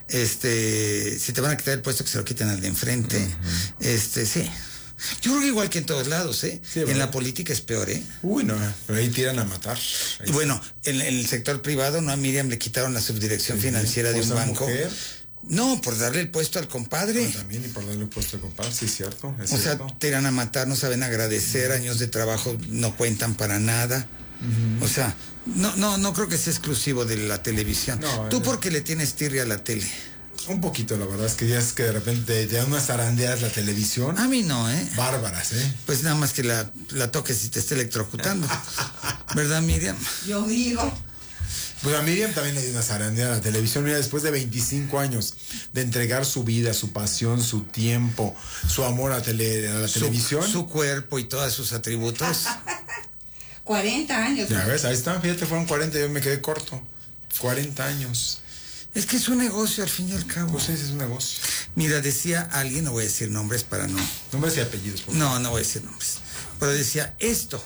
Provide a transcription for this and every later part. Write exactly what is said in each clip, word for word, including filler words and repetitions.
Este, si te van a quitar el puesto, que se lo quiten al de enfrente. Uh-huh. Este, sí. Yo creo que igual que en todos lados, ¿eh? Sí, en la política es peor, ¿eh? Uy, no, pero ahí tiran a matar. Ahí y bueno, en, en el sector privado, ¿no? A Miriam le quitaron la subdirección sí, financiera de un banco. Mujer. No, por darle el puesto al compadre. No, también, y por darle el puesto al compadre, sí, es cierto. Es o cierto. sea, tiran a matar, no saben agradecer, uh-huh. años de trabajo no cuentan para nada. Uh-huh. O sea, no, no, no creo que sea exclusivo de la televisión. No, Tú eh, porque le tienes tirria a la tele. Un poquito, la verdad, es que ya es que de repente te dan unas zarandeas la televisión. A mí no, ¿eh? Bárbaras, ¿eh? Pues nada más que la, la toques y te esté electrocutando. ¿Verdad, Miriam? Yo digo. Pues a Miriam también le dio una zarandea a la televisión. Mira, después de veinticinco años de entregar su vida, su pasión, su tiempo, su amor a, tele, a la su, televisión. Su cuerpo y todos sus atributos. cuarenta años. Ya ves, ahí está, fíjate, fueron cuarenta, yo me quedé corto. cuarenta años. Es que es un negocio al fin y al cabo. Pues ese es un negocio. Mira, decía alguien, no voy a decir nombres para no... Nombres y apellidos, por favor. No, no voy a decir nombres. Pero decía, esto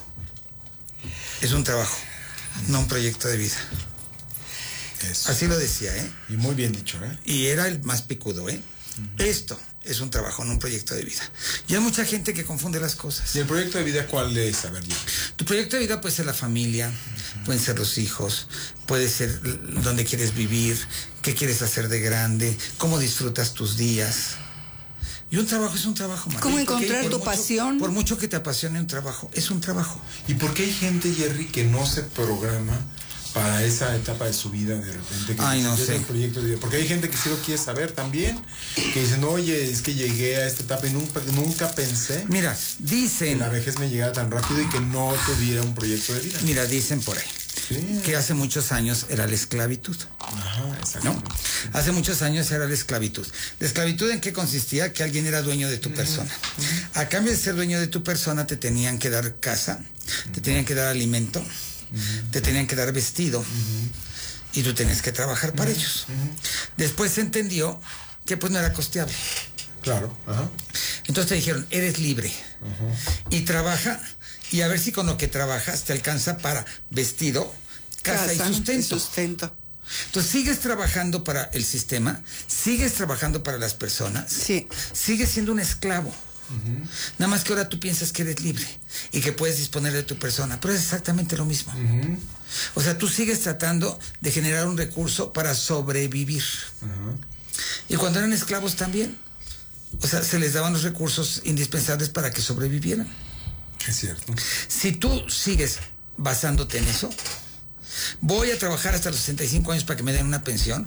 es un trabajo, no un proyecto de vida. Eso. Así lo decía, ¿eh? Y muy bien dicho, ¿eh? Y era el más picudo, ¿eh? Uh-huh. Esto es un trabajo, no un proyecto de vida. Y hay mucha gente que confunde las cosas. ¿Y el proyecto de vida cuál es? A ver, yo. Tu proyecto de vida puede ser la familia, uh-huh. pueden ser los hijos, puede ser dónde quieres vivir, qué quieres hacer de grande, cómo disfrutas tus días. Y un trabajo es un trabajo, María. ¿Cómo encontrar tu mucho, pasión? Por mucho que te apasione un trabajo, es un trabajo. ¿Y por qué hay gente, Jerry, que no se programa para esa etapa de su vida de repente? Que Ay, no sé. El proyecto de vida? Porque hay gente que sí lo quiere saber también, que dicen, oye, es que llegué a esta etapa y nunca, nunca pensé. Mira, dicen... que la vejez me llegara tan rápido y que no tuviera un proyecto de vida. Mira, dicen por ahí. Sí. Que hace muchos años era la esclavitud. Ajá, exactamente. ¿No? Hace muchos años era la esclavitud. ¿La esclavitud en qué consistía? Que alguien era dueño de tu uh-huh. persona. Uh-huh. A cambio de ser dueño de tu persona, te tenían que dar casa, uh-huh. te tenían que dar alimento, uh-huh. te tenían que dar vestido, uh-huh. y tú tenías que trabajar para uh-huh. ellos. Uh-huh. Después se entendió que pues no era costeable. Claro. Ajá. Entonces te dijeron, eres libre. Uh-huh. Y trabaja... Y a ver si con lo que trabajas te alcanza para vestido, casa, casa y sustento. Y sustento. Entonces sigues trabajando para el sistema, sigues trabajando para las personas, sí. sigues siendo un esclavo. Uh-huh. Nada más que ahora tú piensas que eres libre y que puedes disponer de tu persona, pero es exactamente lo mismo. Uh-huh. O sea, tú sigues tratando de generar un recurso para sobrevivir. Uh-huh. Y cuando eran esclavos también, o sea, se les daban los recursos indispensables para que sobrevivieran. Es cierto. Si tú sigues basándote en eso, voy a trabajar hasta los sesenta y cinco años para que me den una pensión,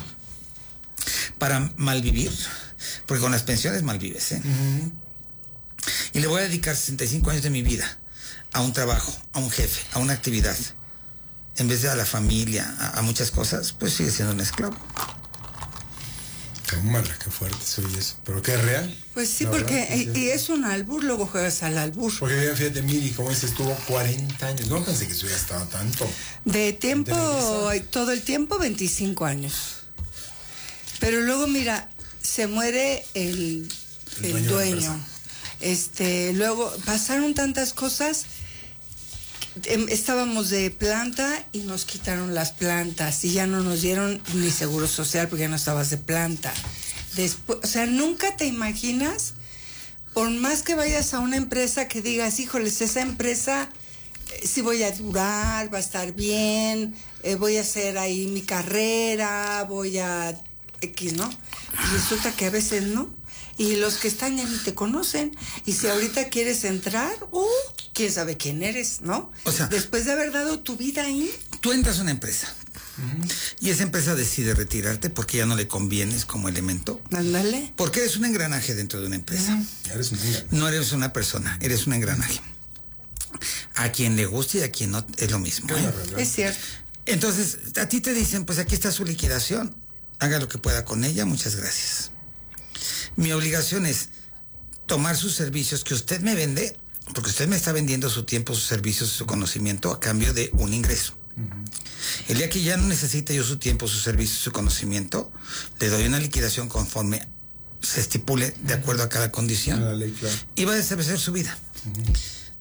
para malvivir, porque con las pensiones malvives, ¿eh? Uh-huh. Y le voy a dedicar sesenta y cinco años de mi vida a un trabajo, a un jefe, a una actividad, en vez de a la familia, a, a muchas cosas, pues sigue siendo un esclavo. Qué mala, qué fuerte soy eso. ¿Pero qué es real? Pues sí, porque verdad, y, y es un albur, luego juegas al albur. Porque fíjate, Miri, como dices, estuvo cuarenta años. No pensé que eso ya estaba tanto. De tiempo, todo el tiempo, veinticinco años. Pero luego, mira, se muere el, el, el dueño. dueño. Este, luego pasaron tantas cosas. Estábamos de planta y nos quitaron las plantas y ya no nos dieron ni seguro social porque ya no estabas de planta. Después, o sea, nunca te imaginas, por más que vayas a una empresa que digas, híjoles, esa empresa eh, sí voy a durar, va a estar bien, eh, voy a hacer ahí mi carrera, voy a X, ¿no? Y resulta que a veces no. Y los que están ya ni te conocen. Y si ahorita quieres entrar, uh, quién sabe quién eres, ¿no? O sea, después de haber dado tu vida ahí. Tú entras a una empresa. Uh-huh. Y esa empresa decide retirarte porque ya no le convienes como elemento. Ándale. Porque eres un engranaje dentro de una empresa. Uh-huh. Eres un engranaje. No eres una persona, eres un engranaje. A quien le guste y a quien no, es lo mismo. ¿eh? Es cierto. Entonces, a ti te dicen, pues aquí está su liquidación. Haga lo que pueda con ella, muchas gracias. Mi obligación es tomar sus servicios que usted me vende, porque usted me está vendiendo su tiempo, sus servicios, su conocimiento a cambio de un ingreso. Uh-huh. El día que ya no necesite yo su tiempo, su servicio, su conocimiento, le doy una liquidación conforme se estipule de acuerdo a cada condición. La ley, claro. Y va a desaparecer su vida. Uh-huh.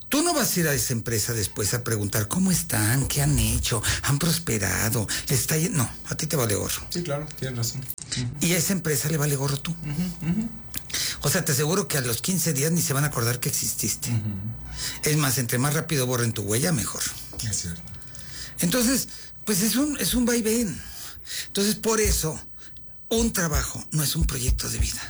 Tú no vas a ir a esa empresa después a preguntar cómo están, qué han hecho, han prosperado, les está yendo. No, a ti te vale gorro. Sí, claro, tienes razón. Uh-huh. Y a esa empresa le vale gorro tú. Uh-huh, uh-huh. O sea, te aseguro que a los quince días ni se van a acordar que exististe. Uh-huh. Es más, entre más rápido borren tu huella, mejor. Es cierto. Entonces, pues es un, es un vaivén. Entonces, por eso, un trabajo no es un proyecto de vida.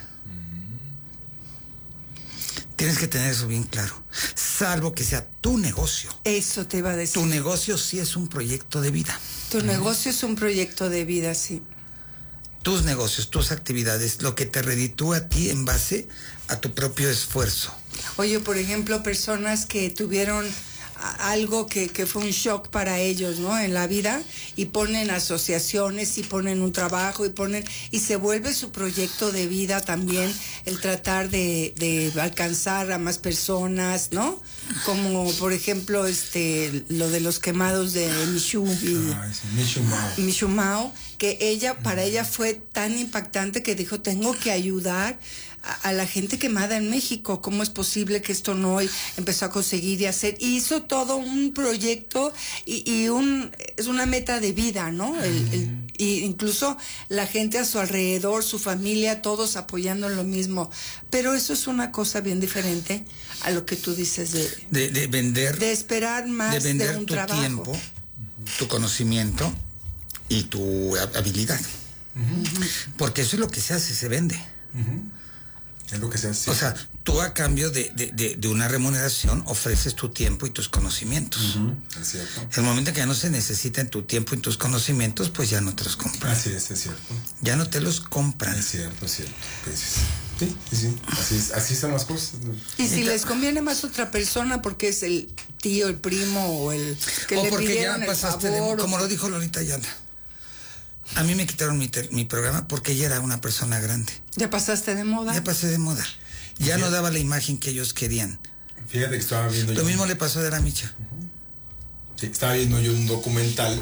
Tienes que tener eso bien claro. Salvo que sea tu negocio. Eso te iba a decir. Tu negocio sí es un proyecto de vida. Tu negocio es un proyecto de vida, sí. Tus negocios, tus actividades, lo que te reditúa a ti en base a tu propio esfuerzo. Oye, por ejemplo, personas que tuvieron algo que, que fue un shock para ellos, ¿no? En la vida, y ponen asociaciones y ponen un trabajo y ponen y se vuelve su proyecto de vida también el tratar de, de alcanzar a más personas, ¿no? Como por ejemplo este lo de los quemados de Michu y ah, sí, Michu Mao. Michu Mao, que ella para ella fue tan impactante que dijo, tengo que ayudar a la gente quemada en México. ¿Cómo es posible que esto no empezó a conseguir y hacer? Y hizo todo un proyecto y, y un es una meta de vida, ¿no? El, el, y incluso la gente a su alrededor, su familia, todos apoyando lo mismo. Pero eso es una cosa bien diferente a lo que tú dices de... De, de vender... De esperar más de, vender de un tu trabajo. Tiempo, tu conocimiento y tu habilidad. Uh-huh. Porque eso es lo que se hace, se vende. Uh-huh. Es lo que se hace. O sea, tú a cambio de, de, de, de una remuneración ofreces tu tiempo y tus conocimientos. Uh-huh. Es cierto. El momento que ya no se necesitan tu tiempo y tus conocimientos, pues ya no te los compran. Así es, es cierto. Ya no te los compran. Es cierto, es cierto. Sí, sí, sí. Así, es, así son las cosas. Y si les conviene más otra persona porque es el tío, el primo o el que o le porque pidieron ya pasaste el favor. De, como lo dijo Lolita Ayala. A mí me quitaron mi, ter, mi programa porque ella era una persona grande. ¿Ya pasaste de moda? Ya pasé de moda. Ya sí. No daba la imagen que ellos querían. Fíjate que estaba viendo Lo yo... mismo le pasó a Adela Micha. Uh-huh. Sí, estaba viendo yo un documental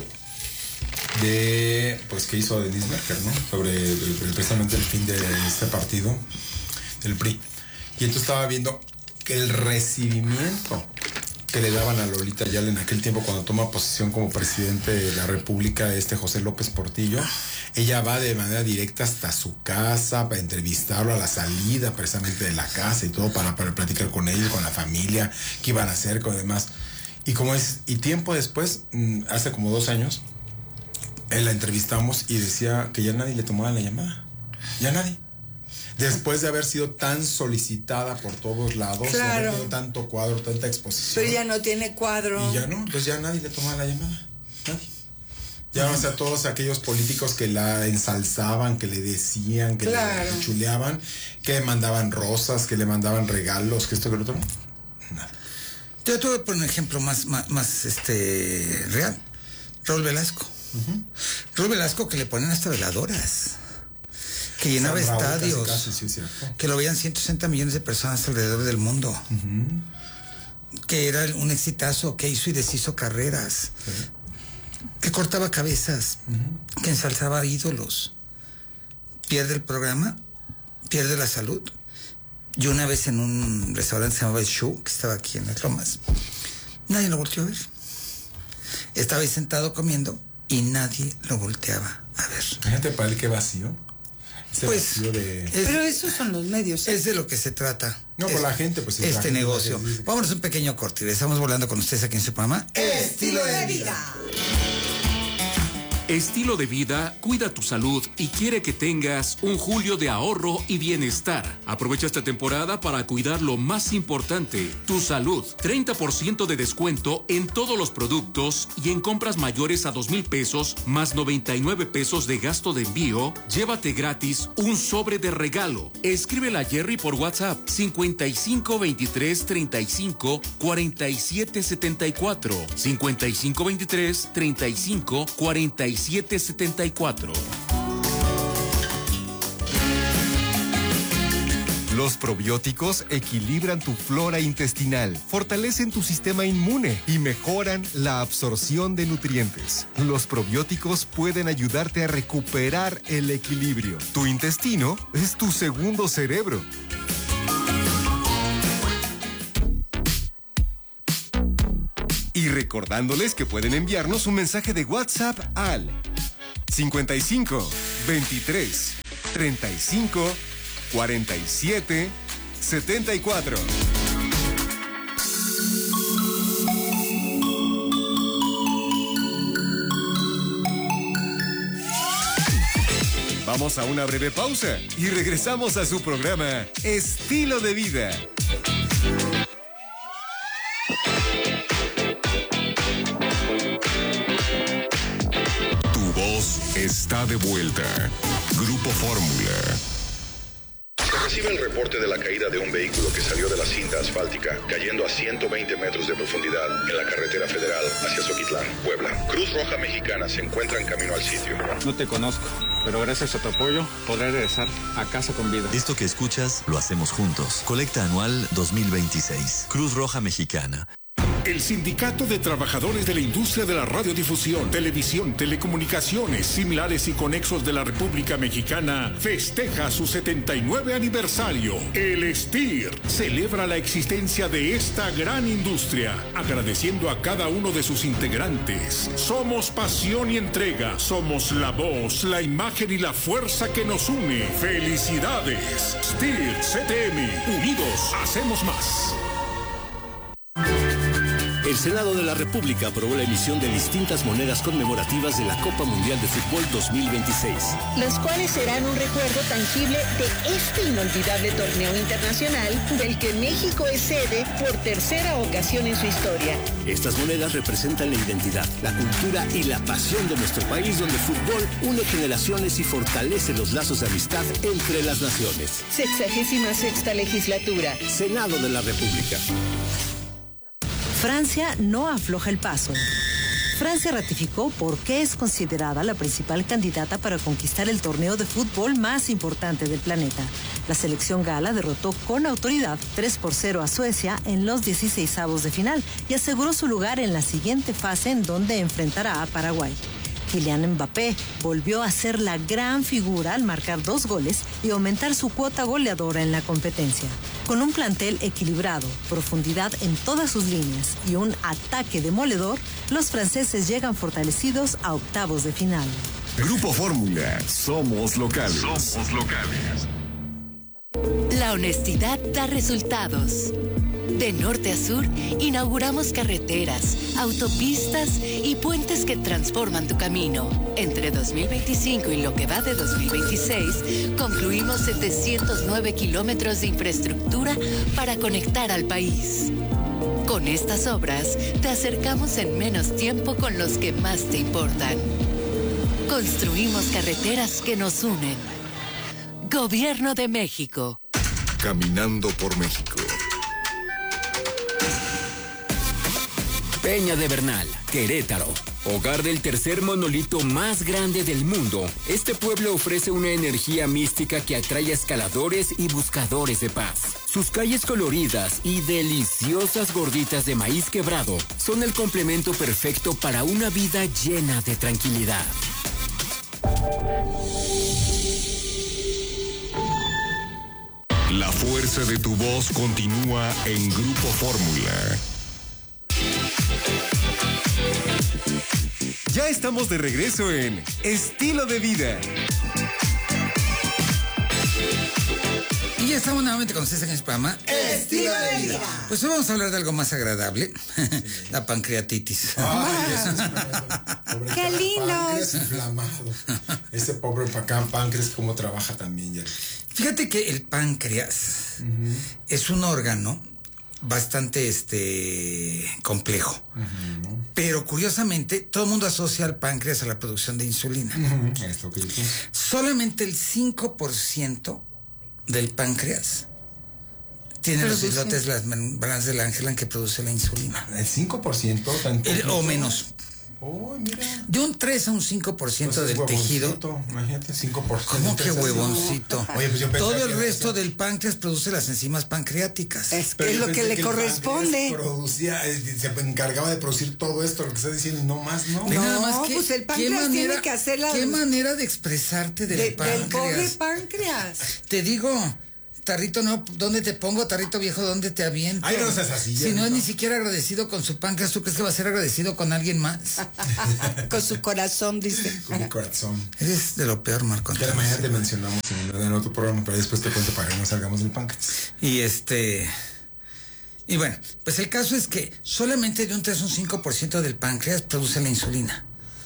de... Pues que hizo Denise Merker, ¿no? Sobre el, el, precisamente el fin de este partido, del P R I. Y entonces estaba viendo que el recibimiento que le daban a Lolita Ayala en aquel tiempo cuando toma posesión como presidente de la República, este José López Portillo, ella va de manera directa hasta su casa para entrevistarlo a la salida precisamente de la casa y todo para, para platicar con ellos, con la familia, qué iban a hacer, con demás. Y como es, y tiempo después, hace como dos años, él la entrevistamos y decía que ya nadie le tomaba la llamada. Ya nadie. Después de haber sido tan solicitada por todos lados, claro. haber tenido tanto cuadro, tanta exposición. Pero ya no tiene cuadro. Y ya no, entonces ya nadie le tomaba la llamada. Nadie. Ya, o sea, todos aquellos políticos que la ensalzaban, que le decían, que claro. le chuleaban, que le mandaban rosas, que le mandaban regalos, que esto, que lo otro. Nada. Yo te voy a poner un ejemplo más, más, más este, real. Raúl Velasco. Uh-huh. Raúl Velasco que le ponen hasta veladoras. Que llenaba Raúl, estadios, casi, casi, sí, que lo veían ciento sesenta millones de personas alrededor del mundo, uh-huh. que era un exitazo, que hizo y deshizo carreras, uh-huh. que cortaba cabezas, uh-huh. que ensalzaba ídolos. Pierde el programa, pierde la salud. Yo una vez en un restaurante que se llamaba El Show, que estaba aquí en Las Lomas, nadie lo volteó a ver. Estaba ahí sentado comiendo y nadie lo volteaba a ver. Fíjate para él qué vacío. Pues, de... es, pero esos son los medios. ¿eh? Es de lo que se trata. No, por la gente, pues. Este gente negocio. Que... Vámonos a un pequeño corte y estamos volando con ustedes aquí en su programa Estilo de Vida. Estilo de Vida cuida tu salud y quiere que tengas un julio de ahorro y bienestar. Aprovecha esta temporada para cuidar lo más importante, tu salud. treinta por ciento de descuento en todos los productos y en compras mayores a dos mil pesos más noventa y nueve pesos de gasto de envío. Llévate gratis un sobre de regalo. Escríbela a Jerry por WhatsApp cincuenta y cinco veintitrés treinta y cinco cuarenta y siete setenta y cuatro. cincuenta y cinco veintitrés treinta y cinco cuarenta y siete setenta y cuatro. Los probióticos equilibran tu flora intestinal, fortalecen tu sistema inmune y mejoran la absorción de nutrientes. Los probióticos pueden ayudarte a recuperar el equilibrio. Tu intestino es tu segundo cerebro. Y recordándoles que pueden enviarnos un mensaje de WhatsApp al cincuenta y cinco, veintitrés, treinta y cinco, cuarenta y siete, setenta y cuatro. Vamos a una breve pausa y regresamos a su programa Estilo de Vida. Tu voz está de vuelta. Grupo Fórmula. Se recibe el reporte de la caída de un vehículo que salió de la cinta asfáltica, cayendo a ciento veinte metros de profundidad en la carretera federal hacia Zoquitlán, Puebla. Cruz Roja Mexicana se encuentra en camino al sitio. No te conozco, pero gracias a tu apoyo podré regresar a casa con vida. Esto que escuchas lo hacemos juntos. Colecta anual dos mil veintiséis. Cruz Roja Mexicana. El Sindicato de Trabajadores de la Industria de la Radiodifusión, Televisión, Telecomunicaciones, Similares y Conexos de la República Mexicana festeja su setenta y nueve aniversario. El S T I R celebra la existencia de esta gran industria, agradeciendo a cada uno de sus integrantes. Somos pasión y entrega, somos la voz, la imagen y la fuerza que nos une. ¡Felicidades! S T I R C T M, unidos hacemos más. El Senado de la República aprobó la emisión de distintas monedas conmemorativas de la Copa Mundial de Fútbol dos mil veintiséis. Las cuales serán un recuerdo tangible de este inolvidable torneo internacional del que México es sede por tercera ocasión en su historia. Estas monedas representan la identidad, la cultura y la pasión de nuestro país, donde el fútbol une generaciones y fortalece los lazos de amistad entre las naciones. Sexagésima sexta legislatura. Senado de la República. Francia no afloja el paso. Francia ratificó por qué es considerada la principal candidata para conquistar el torneo de fútbol más importante del planeta. La selección gala derrotó con autoridad tres por cero a Suecia en los dieciseisavos de final y aseguró su lugar en la siguiente fase, en donde enfrentará a Paraguay. Kylian Mbappé volvió a ser la gran figura al marcar dos goles y aumentar su cuota goleadora en la competencia. Con un plantel equilibrado, profundidad en todas sus líneas y un ataque demoledor, los franceses llegan fortalecidos a octavos de final. Grupo Fórmula, somos locales. Somos locales. La honestidad da resultados. De norte a sur, inauguramos carreteras, autopistas y puentes que transforman tu camino. Entre dos mil veinticinco y lo que va de dos mil veintiséis, concluimos setecientos nueve kilómetros de infraestructura para conectar al país. Con estas obras, te acercamos en menos tiempo con los que más te importan. Construimos carreteras que nos unen. Gobierno de México. Caminando por México. Peña de Bernal, Querétaro. Hogar del tercer monolito más grande del mundo, este pueblo ofrece una energía mística que atrae a escaladores y buscadores de paz. Sus calles coloridas y deliciosas gorditas de maíz quebrado son el complemento perfecto para una vida llena de tranquilidad. La fuerza de tu voz continúa en Grupo Fórmula. Ya estamos de regreso en Estilo de Vida. Y ya estamos nuevamente con ustedes en el programa Estilo de Vida. Pues hoy vamos a hablar de algo más agradable. La pancreatitis. Ay, ¡Qué lindos! Páncreas inflamado. Este pobre pacán páncreas, ¿cómo trabaja también ya? Fíjate que el páncreas uh-huh. es un órgano bastante este complejo. Uh-huh. Pero curiosamente, todo el mundo asocia al páncreas a la producción de insulina. Uh-huh. Esto que dices. Solamente el cinco por ciento del páncreas tiene Produce. los islotes, las membranas del Angelman que produce la insulina. ¿El cinco por ciento? Tan el, o menos. Oh, mira. De un tres a un cinco por ciento pues del tejido. Imagínate, cinco por ciento. ¿Cómo que huevoncito? Oye, pues yo todo el resto del páncreas produce las enzimas pancreáticas. Es que es lo que le que corresponde. Producía, se encargaba de producir todo esto, lo que estás diciendo, y no más, ¿no? No, nada más que, pues el páncreas manera, tiene que hacer la... ¿Qué manera de expresarte del de, páncreas? Del pobre páncreas. Te digo... tarrito no, ¿dónde te pongo? Tarrito viejo, ¿dónde te aviento? Ay, no seas así. Si no es ni siquiera agradecido con su páncreas, ¿tú crees que va a ser agradecido con alguien más? Con su corazón, dice. Con mi corazón. Eres de lo peor, Marco. Que mañana te mencionamos en, en otro programa, pero después te cuento para que no salgamos del páncreas. Y este... Y bueno, pues el caso es que solamente de un tres a un cinco por ciento del páncreas produce la insulina.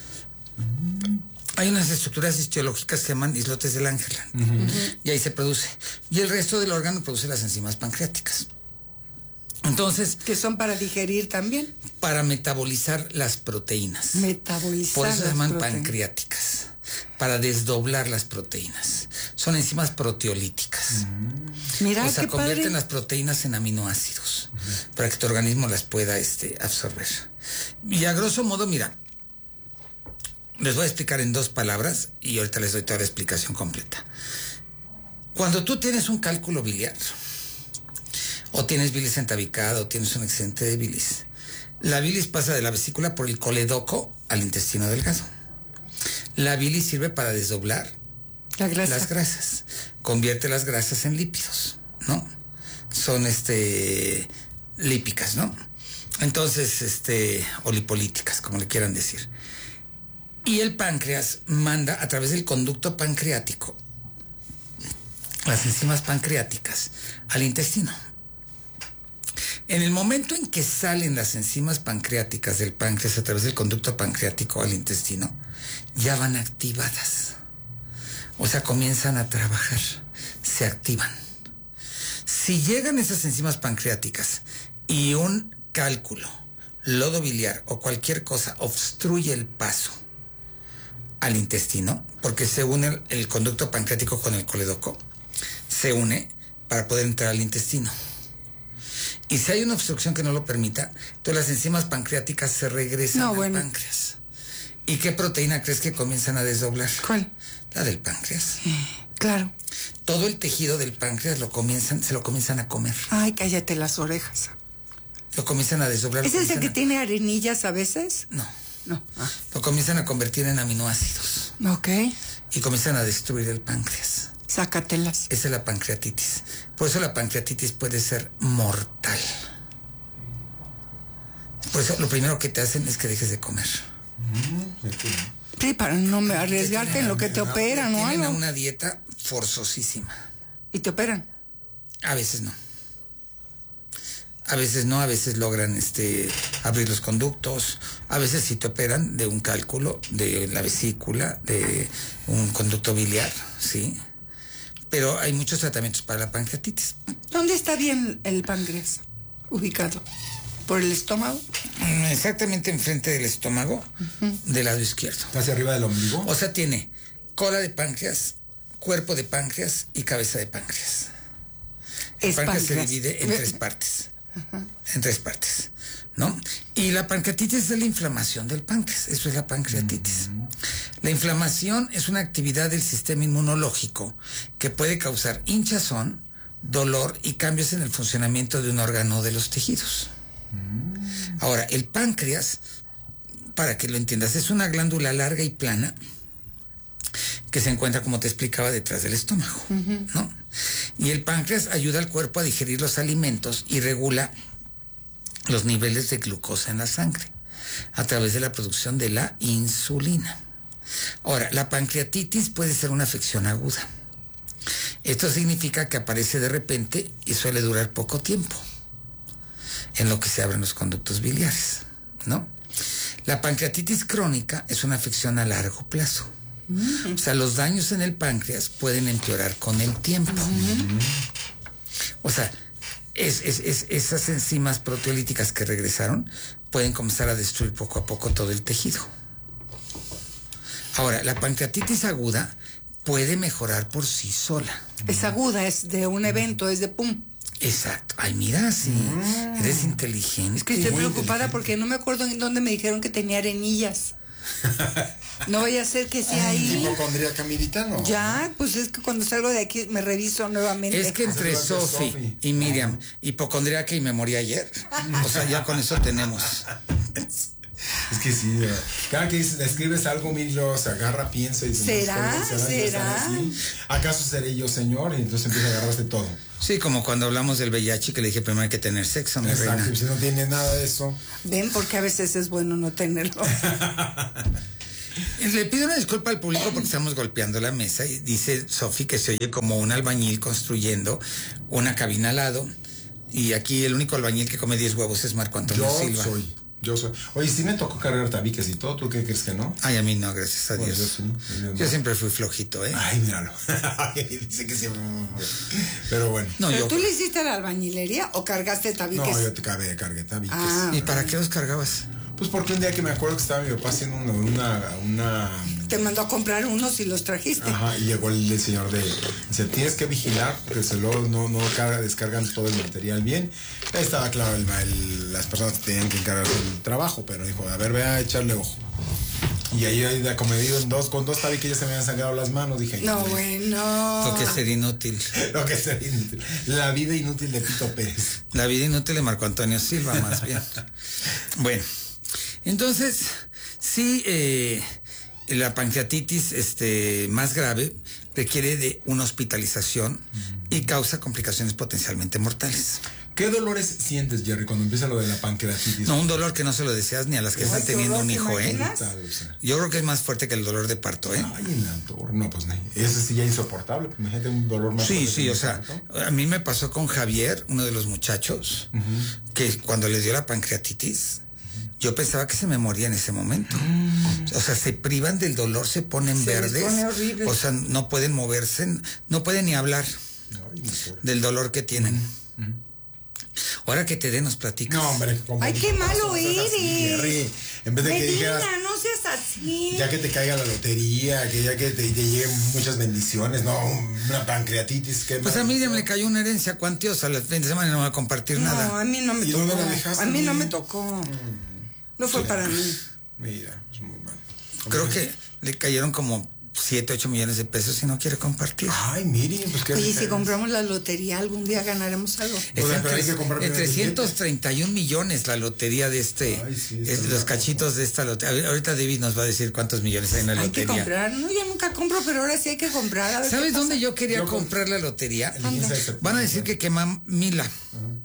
Hay unas estructuras histológicas que se llaman islotes del Angelman. Uh-huh. Y ahí se produce. Y el resto del órgano produce las enzimas pancreáticas. Entonces... Que son para digerir también. Para metabolizar las proteínas. Metabolizar Por eso las se llaman proteínas. pancreáticas. Para desdoblar las proteínas. Son enzimas proteolíticas. Mm. Mira, o sea, qué convierten padre. las proteínas en aminoácidos. Uh-huh. Para que tu organismo las pueda este, absorber. Y a grosso modo, mira... Les voy a explicar en dos palabras y ahorita les doy toda la explicación completa. Cuando tú tienes un cálculo biliar, o tienes bilis entabicada, o tienes un excedente de bilis, la bilis pasa de la vesícula por el coledoco al intestino delgado. La bilis sirve para desdoblar la grasa. las grasas, convierte las grasas en lípidos, ¿no? Son este lípicas, ¿no? Entonces, este, o lipolíticas, como le quieran decir. Y el páncreas manda a través del conducto pancreático las enzimas pancreáticas al intestino. En el momento en que salen las enzimas pancreáticas del páncreas a través del conducto pancreático al intestino, ya van activadas. O sea, comienzan a trabajar, se activan. Si llegan esas enzimas pancreáticas y un cálculo, lodo biliar o cualquier cosa obstruye el paso al intestino, porque se une el, el conducto pancreático con el coledoco, se une para poder entrar al intestino. Y si hay una obstrucción que no lo permita, entonces las enzimas pancreáticas se regresan no, al bueno. páncreas. ¿Y qué proteína crees que comienzan a desdoblar? ¿Cuál? La del páncreas. Claro. Todo el tejido del páncreas lo comienzan, se lo comienzan a comer. Ay, cállate las orejas. Lo comienzan a desdoblar. ¿Es ese que a... tiene arenillas a veces? No. No. Ah. Lo comienzan a convertir en aminoácidos. Ok. Y comienzan a destruir el páncreas. Sácatelas. Esa es la pancreatitis. Por eso la pancreatitis puede ser mortal. Por eso lo primero que te hacen es que dejes de comer. Sí, para no me arriesgarte en lo que te operan o algo. Tienen una dieta forzosísima. ¿Y te operan? A veces no. A veces no, a veces logran este abrir los conductos, a veces sí te operan de un cálculo de la vesícula, de un conducto biliar, ¿sí? Pero hay muchos tratamientos para la pancreatitis. ¿Dónde está bien el páncreas ubicado? ¿Por el estómago? Exactamente enfrente del estómago, uh-huh. del lado izquierdo. ¿Hacia arriba del ombligo? O sea, tiene cola de páncreas, cuerpo de páncreas y cabeza de páncreas. El es páncreas, páncreas se divide en tres partes. Ajá. En tres partes, ¿no? Y la pancreatitis es la inflamación del páncreas, eso es la pancreatitis. Uh-huh. La inflamación es una actividad del sistema inmunológico que puede causar hinchazón, dolor y cambios en el funcionamiento de un órgano de los tejidos. Uh-huh. Ahora, el páncreas, para que lo entiendas, es una glándula larga y plana que se encuentra, como te explicaba, detrás del estómago, uh-huh. ¿no? Y el páncreas ayuda al cuerpo a digerir los alimentos y regula los niveles de glucosa en la sangre a través de la producción de la insulina. Ahora, la pancreatitis puede ser una afección aguda. Esto significa que aparece de repente y suele durar poco tiempo, en lo que se abren los conductos biliares, ¿no? La pancreatitis crónica es una afección a largo plazo. O sea, los daños en el páncreas pueden empeorar con el tiempo. Uh-huh. O sea, es, es, es, esas enzimas proteolíticas que regresaron pueden comenzar a destruir poco a poco todo el tejido. Ahora, la pancreatitis aguda puede mejorar por sí sola. Es aguda, es de un evento, es de pum. Exacto. Ay, mira, sí. Uh-huh. Eres inteligente. Es que estoy preocupada porque no me acuerdo en dónde me dijeron que tenía arenillas. No vaya a ser que sea ahí. ¿Hipocondríaca militano? Ya, pues es que cuando salgo de aquí me reviso nuevamente. Es que entre Sofi y Miriam, hipocondríaca y me morí ayer. O sea, ya con eso tenemos. Es que sí, cada que escribes algo, Milo se agarra, piensa y dice, ¿será? ¿Será? ¿Será? ¿Acaso seré yo, señor? Y entonces empieza a agarrarse todo. Sí, como cuando hablamos del V I H, que le dije primero hay que tener sexo, mi Exacto, reina. si no tiene nada de eso. Ven, porque a veces es bueno no tenerlo. Le pido una disculpa al público porque estamos golpeando la mesa y dice Sofi que se oye como un albañil construyendo una cabina al lado y aquí el único albañil que come diez huevos es Marco Antonio yo Silva. Soy, yo soy. Oye, sí me tocó cargar tabiques y todo, ¿tú qué crees que no? Ay, a mí no, gracias a Bueno, Dios. yo, sí, yo, yo no. siempre fui flojito, ¿eh? Ay, míralo. Dice que siempre. Pero bueno. No, ¿Pero yo... tú le hiciste la albañilería o cargaste tabiques? No, yo te cargué, cargué tabiques. Ah, ¿Y para qué los cargabas? Pues porque un día que me acuerdo que estaba mi papá haciendo una, una, una... Te mandó a comprar unos y los trajiste. Ajá, y llegó el, el señor de... Dice, tienes que vigilar porque se luego no, no carga, descargan todo el material bien. Ahí estaba claro, el, el, las personas que tenían que encargarse del trabajo, pero dijo, a ver, ve a echarle ojo. Y ahí, ahí como me digo, en dos, con dos tabiques ya se me habían sangrado las manos, dije... No, bueno. Lo que es ser inútil. Lo que es ser inútil. La vida inútil de Tito Pérez. La vida inútil de Marco Antonio Silva, más bien. Bueno, entonces, sí, eh, la pancreatitis este, más grave requiere de una hospitalización uh-huh. y causa complicaciones potencialmente mortales. ¿Qué dolores sientes, Jerry, cuando empieza lo de la pancreatitis? No, un dolor que no se lo deseas ni a las que están teniendo un hijo, ¿eh? Yo creo que es más fuerte que el dolor de parto, ¿eh? Ay, no, no, pues no. Eso sí ya es insoportable. Imagínate un dolor más sí, fuerte. Sí, sí, o sea, parto. A mí me pasó con Javier, uno de los muchachos, uh-huh. que cuando le dio la pancreatitis, uh-huh. yo pensaba que se me moría en ese momento. Uh-huh. O sea, se privan del dolor, se ponen se verdes. Pone horrible. O sea, no pueden moverse, no pueden ni hablar Ay, del dolor que tienen. Uh-huh. Ahora que te den, nos platicas. No, hombre. Ay, qué malo eres. Jerry, en vez de Medina, que digas... no seas así. Ya que te caiga la lotería, que ya que te, te lleguen muchas bendiciones, no, una pancreatitis. ¿Qué pues a mí ya me cayó una herencia cuantiosa. La fin de semana no me va a compartir no, nada. No, a mí no me ¿Y tocó. dónde la dejaste? A mí no me tocó. Mm. No fue sí, para mí. Mira, es muy mal. Creo es? que le cayeron como siete, ocho millones de pesos y no quiere compartir. Ay, miren, pues qué. Oye, si compramos la lotería, algún día ganaremos algo. Es en, pero hay que comprar en trescientos treinta y un millones la lotería de este. Ay, sí, es, los cachitos de esta lotería. Ahorita David nos va a decir cuántos millones hay en la hay lotería. Hay que comprar. No, yo nunca compro, pero ahora sí hay que comprar. A ver ¿sabes dónde yo quería yo comprar la lotería? Van a decir que queman Mila. Uh-huh.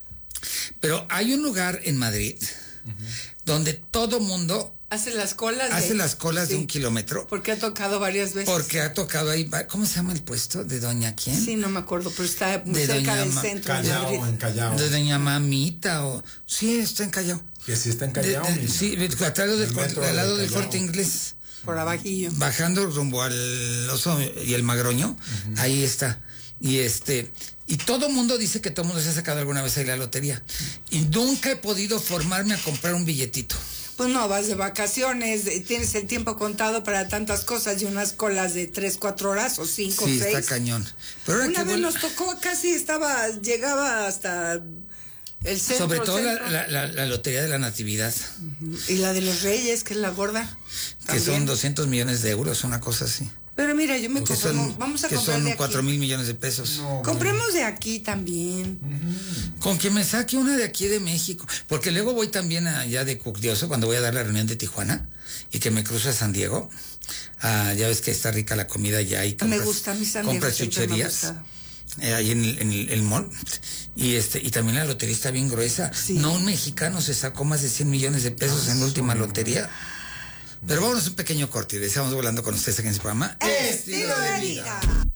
Pero hay un lugar en Madrid uh-huh. donde todo mundo hace las colas. Hace de, las colas sí, de un kilómetro. Porque ha tocado varias veces. Porque ha tocado ahí. ¿Cómo se llama el puesto? ¿De Doña quién? Sí, no me acuerdo, pero está de cerca del Ma- centro. Callao, de en Callao. De Doña Mamita o... Sí, está en Callao. Que sí está en Callao. De, de, sí, atrás del, del, al lado del Corte Inglés. Por abajillo. Bajando rumbo al Oso y el Magroño. Uh-huh. Ahí está. Y este... Y todo mundo dice que todo mundo se ha sacado alguna vez ahí la lotería. Y nunca he podido formarme a comprar un billetito. Pues no, vas de vacaciones, tienes el tiempo contado para tantas cosas y unas colas de tres, cuatro horas o cinco, sí, seis. Sí, está cañón. Pero ahora una que vez vuel... nos tocó, casi estaba, llegaba hasta el centro. Sobre todo centro. La, la, la lotería de la Natividad. Uh-huh. Y la de los Reyes, que es la gorda. Que también. Son doscientos millones de euros, una cosa así. Pero mira, yo me compro, son, vamos a que comprar son de aquí. cuatro mil millones de pesos. No, compremos bueno. de aquí también. Uh-huh. Con que me saque una de aquí de México. Porque luego voy también allá de Cucdioso, cuando voy a dar la reunión de Tijuana, y que me cruzo a San Diego. Ah, ya ves que está rica la comida allá. Y compras, me gusta mi San Diego. Compras chucherías. Eh, ahí en, el, en el, el mall. Y este y también la lotería está bien gruesa. Sí. No un mexicano se sacó más de cien millones de pesos ah, en la última lotería. Pero vámonos un pequeño corte y estamos volando con ustedes aquí en su programa Estilo de Vida.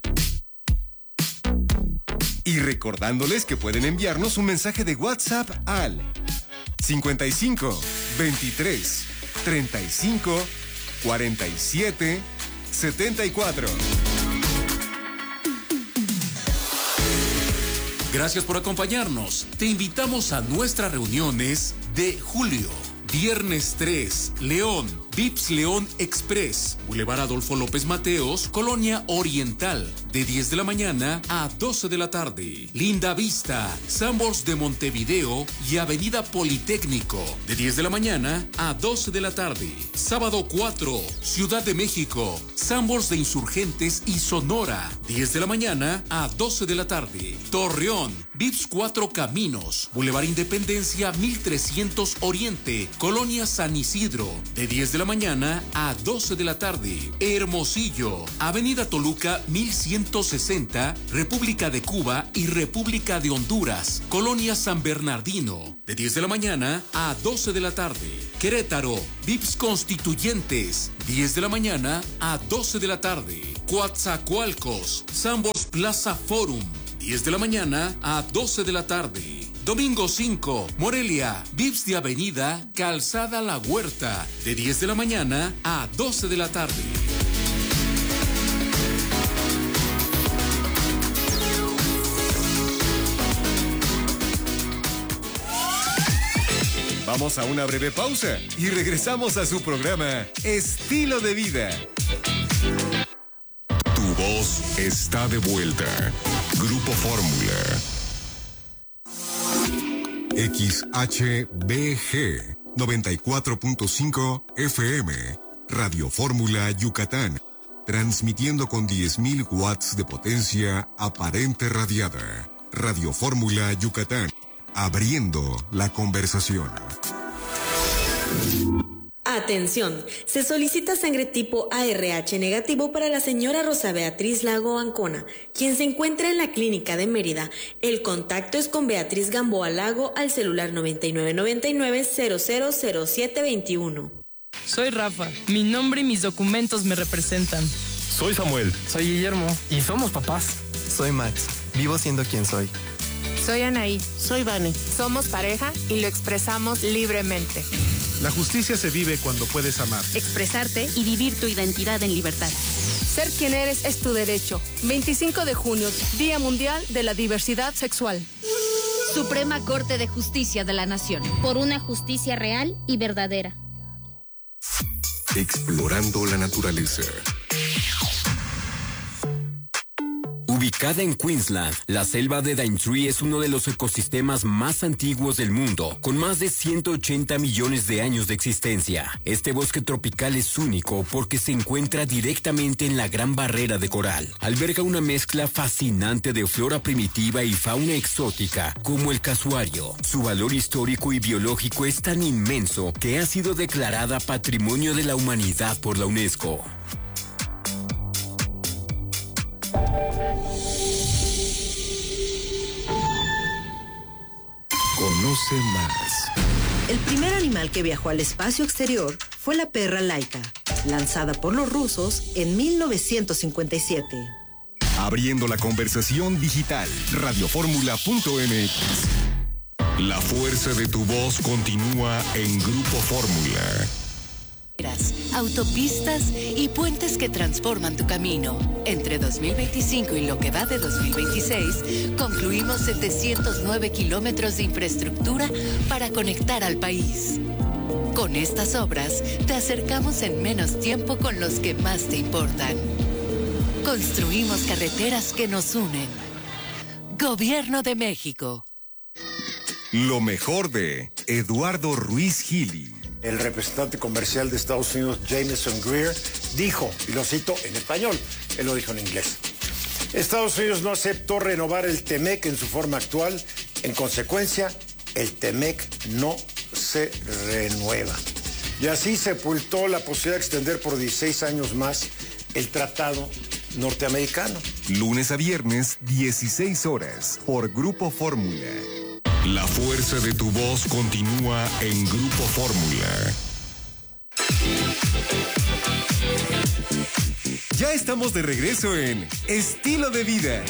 Y recordándoles que pueden enviarnos un mensaje de WhatsApp al cincuenta y cinco, veintitrés, treinta y cinco, cuarenta y siete, setenta y cuatro. Gracias por acompañarnos. Te invitamos a nuestras reuniones de julio. Viernes tres, León. Vips León Express, Boulevard Adolfo López Mateos, Colonia Oriental, de diez de la mañana a doce de la tarde. Linda Vista, Sanborns de Montevideo y Avenida Politécnico, de diez de la mañana a doce de la tarde. Sábado cuatro, Ciudad de México, Sanborns de Insurgentes y Sonora, diez de la mañana a doce de la tarde. Torreón, Vips Cuatro Caminos, Boulevard Independencia mil trescientos Oriente, Colonia San Isidro, de diez de la mañana a doce de la tarde. Hermosillo, Avenida Toluca mil ciento sesenta, República de Cuba y República de Honduras, Colonia San Bernardino, de diez de la mañana a doce de la tarde. Querétaro, Vips Constituyentes, diez de la mañana a doce de la tarde. Coatzacoalcos, Sanborns Plaza Forum, diez de la mañana a doce de la tarde. Domingo cinco, Morelia, Vips de Avenida, Calzada La Huerta, de diez de la mañana a doce de la tarde. Vamos a una breve pausa y regresamos a su programa Estilo de Vida. Tu voz está de vuelta. Grupo Fórmula. X H B G noventa y cuatro punto cinco F M, Radio Fórmula Yucatán, transmitiendo con diez mil watts de potencia aparente radiada. Radio Fórmula Yucatán, abriendo la conversación. Atención, se solicita sangre tipo A R H negativo para la señora Rosa Beatriz Lago Ancona, quien se encuentra en la clínica de Mérida. El contacto es con Beatriz Gamboa Lago al celular noventa y nueve noventa y nueve cero cero cero siete veintiuno. Soy Rafa, mi nombre y mis documentos me representan. Soy Samuel. Soy Guillermo y somos papás. Soy Max, vivo siendo quien soy. Soy Anaí. Soy Vane. Somos pareja y lo expresamos libremente. La justicia se vive cuando puedes amar, expresarte y vivir tu identidad en libertad. Ser quien eres es tu derecho. veinticinco de junio, Día Mundial de la Diversidad Sexual. Suprema Corte de Justicia de la Nación. Por una justicia real y verdadera. Explorando la naturaleza. Ubicada en Queensland, la selva de Daintree es uno de los ecosistemas más antiguos del mundo, con más de ciento ochenta millones de años de existencia. Este bosque tropical es único porque se encuentra directamente en la Gran Barrera de Coral. Alberga una mezcla fascinante de flora primitiva y fauna exótica, como el casuario. Su valor histórico y biológico es tan inmenso que ha sido declarada Patrimonio de la Humanidad por la UNESCO. Conoce más. El primer animal que viajó al espacio exterior fue la perra Laika, lanzada por los rusos en mil novecientos cincuenta y siete. Abriendo la conversación digital, radioformula punto m x. La fuerza de tu voz continúa en Grupo Fórmula. Autopistas y puentes que transforman tu camino. Entre dos mil veinticinco y lo que va de dos mil veintiséis, concluimos setecientos nueve kilómetros de infraestructura para conectar al país. Con estas obras, te acercamos en menos tiempo con los que más te importan. Construimos carreteras que nos unen. Gobierno de México. Lo mejor de Eduardo Ruiz Gili. El representante comercial de Estados Unidos, Jameson Greer, dijo, y lo cito en español, él lo dijo en inglés: Estados Unidos no aceptó renovar el TEMEC en su forma actual, en consecuencia, el TEMEC no se renueva. Y así sepultó la posibilidad de extender por dieciséis años más el tratado norteamericano. Lunes a viernes, dieciséis horas, por Grupo Fórmula. La fuerza de tu voz continúa en Grupo Fórmula. Ya estamos de regreso en Estilo de Vida.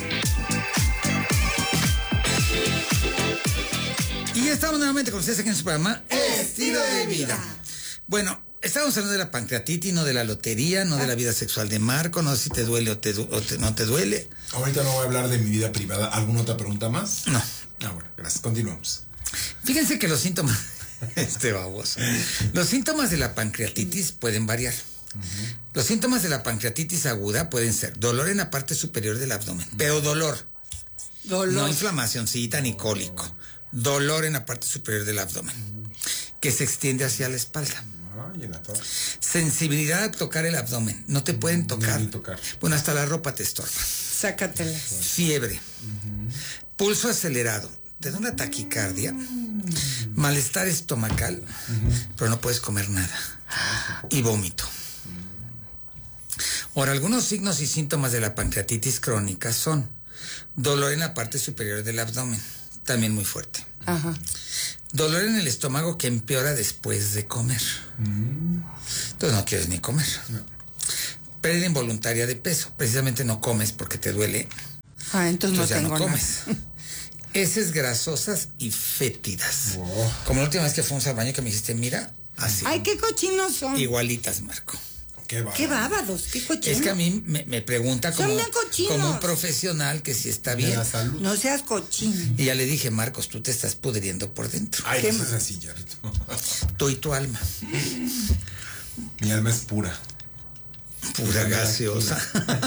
Y estamos nuevamente con ustedes aquí en su programa Estilo de Vida. Bueno, estamos hablando de la pancreatitis, no de la lotería, no de la vida sexual de Marco, no sé si te duele o, te, o te, no te duele. Ahorita no voy a hablar de mi vida privada. ¿Alguna otra pregunta más? No. Ah, bueno, gracias. Continuamos. Fíjense que los síntomas... Este baboso. Los síntomas de la pancreatitis pueden variar. Uh-huh. Los síntomas de la pancreatitis aguda pueden ser dolor en la parte superior del abdomen, pero dolor. Dolor. No inflamacióncita ni cólico. Dolor en la parte superior del abdomen, que se extiende hacia la espalda. Sensibilidad a tocar el abdomen. No te pueden tocar. No, tocar. Bueno, hasta la ropa te estorba. Sácatela. Fiebre. Uh-huh. Pulso acelerado. Te da una taquicardia. Uh-huh. Malestar estomacal. Uh-huh. Pero no puedes comer nada. Y vómito. Uh-huh. Ahora, algunos signos y síntomas de la pancreatitis crónica son dolor en la parte superior del abdomen. También muy fuerte. Ajá. Dolor en el estómago que empeora después de comer. Mm. Entonces no quieres ni comer. No. Pérdida involuntaria de peso. Precisamente no comes porque te duele. Ah, entonces, entonces no ya tengo no comes. Heces grasosas y fétidas. Wow. Como la última vez que fuimos al baño que me dijiste, mira, así. Ay, qué cochinos son. Igualitas, Marco. Qué bábados. Qué bábados, qué cochinos. Es que a mí me, me pregunta como, como un profesional que si está bien. No seas cochino. Y ya le dije, Marcos, tú te estás pudriendo por dentro. Ay, eso es así, Yarito. Tú y tu alma. Mi alma es pura. Pura gaseosa.